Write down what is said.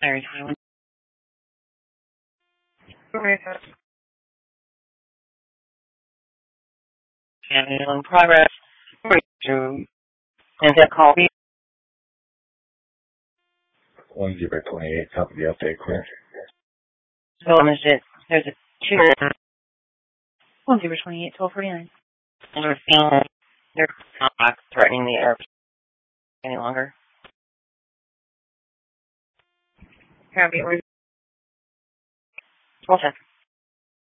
Iron Highland. And in progress. To and that copy. 1028, copy the update, clear. So there's a 2 1028, 1249. And we're seeing they're not threatening the air any longer. Copy. We'll check.